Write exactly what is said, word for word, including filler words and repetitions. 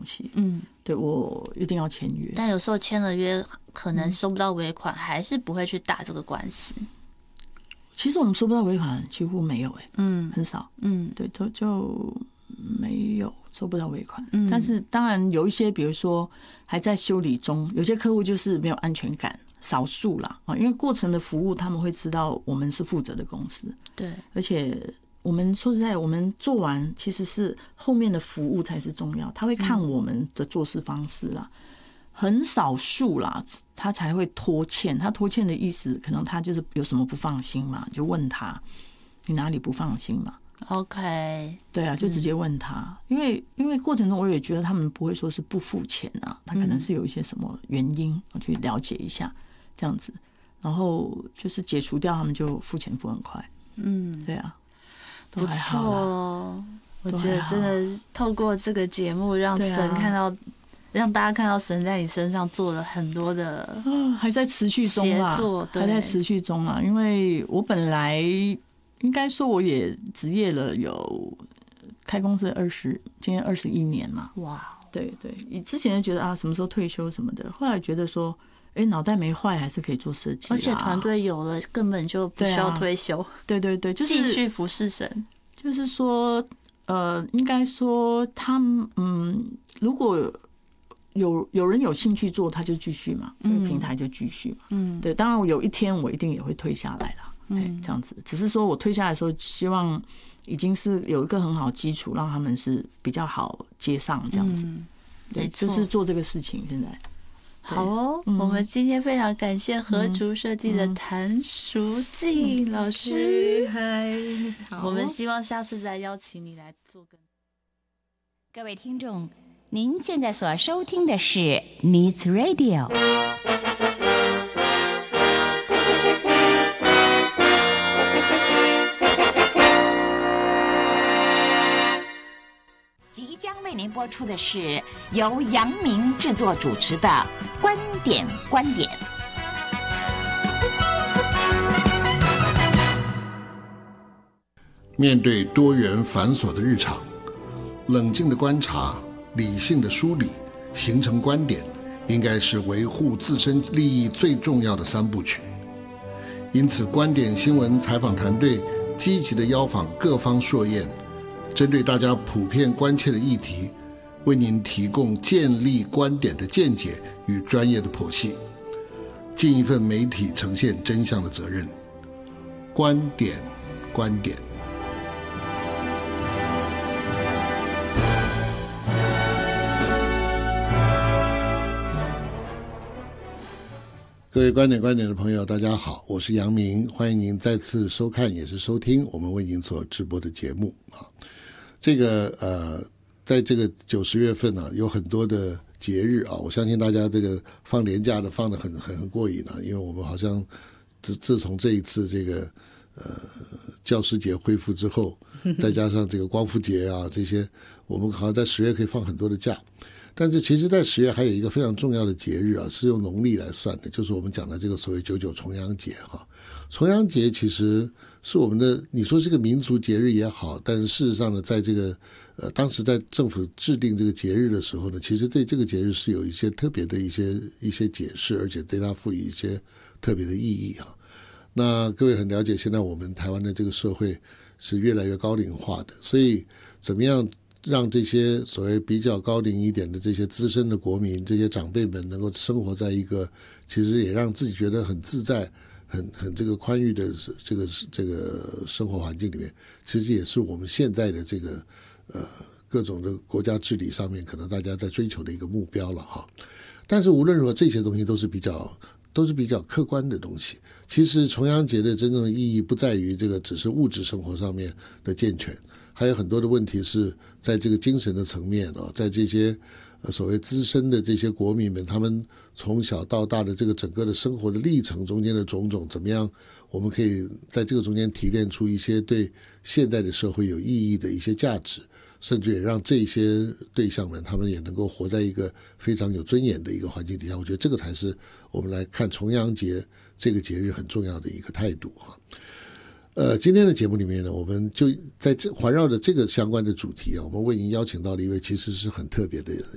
弃。 嗯， 对，我一定要签约。 但有时候签了约，可能收不到尾款，嗯、还是不会去打这个官司。 其实我们收不到尾款几乎没有、欸，哎， 嗯， 很少， 嗯， 对，就就没有收不到尾款。 嗯， 但是当然有一些，比如说还在修理中，有些客户就是没有安全感，少数啦啊，因为过程的服务他们会知道我们是负责的公司， 对， 而且我们说实在，我们做完其实是后面的服务才是重要，他会看我们的做事方式啦。很少数啦，他才会拖欠。他拖欠的意思，可能他就是有什么不放心嘛，就问他你哪里不放心嘛。 OK， 对啊，就直接问他。嗯、因为因为过程中我也觉得他们不会说是不付钱啊，他可能是有一些什么原因，我去了解一下这样子，然后就是解除掉，他们就付钱付很快。 嗯， 对啊， 都还好啦，不错哦。我觉得真的透过这个节目，让神看到。让大家看到神在你身上做了很多的啊，还在持续中啦，还在持续中啦。因为我本来应该说我也职业了有开公司二十，今年二十一年嘛。哇，对对，你之前觉得啊什么时候退休什么的，后来觉得说，哎，脑袋没坏，还是可以做设计、啊， 而且团队有了，根本就不需要退休。 对对对，就是继续服侍神。 就是说，呃，应该说他们嗯，如果有有人有兴趣做，他就继续嘛，这个平台就继续嘛。嗯，对，当然我有一天我一定也会退下来啦，嗯，这样子。只是说我退下来的时候，希望已经是有一个很好基础，让他们是比较好接上这样子。嗯、对，就是做这个事情。现在好哦、嗯，我们今天非常感谢和竹设计的谭淑静老师。 嗨、 嗯，我们希望下次再邀请你来做更。 各位听众。您现在所收听的是 Needs Radio。即将为您播出的是由杨明制作主持的《观点观点》。 面对多元繁琐的日常，冷静的观察。理性的梳理，形成观点，应该是维护自身利益最重要的三部曲。因此，观点新闻采访团队积极地邀访各方硕彦，针对大家普遍关切的议题，为您提供建立观点的见解与专业的剖析，尽一份媒体呈现真相的责任。观点，观点。各位观点观点的朋友，大家好，我是杨明，欢迎您再次收看也是收听我们为您所直播的节目啊。这个呃，在这个九十月份呢、啊，有很多的节日啊，我相信大家这个放年假的放得很很很过瘾啊，因为我们好像自自从这一次这个呃教师节恢复之后，再加上这个光复节啊这些，我们好像在十月可以放很多的假。但是其实在十月还有一个非常重要的节日啊，是用农历来算的，就是我们讲的这个所谓九九重阳节哈。重阳节其实是我们的，你说这个民族节日也好，但是事实上呢，在这个呃当时在政府制定这个节日的时候呢，其实对这个节日是有一些特别的一些一些解释，而且对它赋予一些特别的意义哈。那各位很了解，现在我们台湾的这个社会是越来越高龄化的，所以怎么样让这些所谓比较高龄一点的这些资深的国民，这些长辈们能够生活在一个其实也让自己觉得很自在、很很这个宽裕的这个这个生活环境里面，其实也是我们现在的这个呃各种的国家治理上面可能大家在追求的一个目标了哈。但是无论如何，这些东西都是比较都是比较客观的东西。其实重阳节的真正的意义不在于这个只是物质生活上面的健全，还有很多的问题是在这个精神的层面啊，在这些呃所谓资深的这些国民们，他们从小到大的这个整个的生活的历程中间的种种，怎么样我们可以在这个中间提炼出一些对现代的社会有意义的一些价值，甚至也让这些对象们他们也能够活在一个非常有尊严的一个环境底下。我觉得这个才是我们来看重阳节这个节日很重要的一个态度哈。呃，今天的节目里面呢，我们就在这环绕着这个相关的主题啊，我们为您邀请到了一位其实是很特别的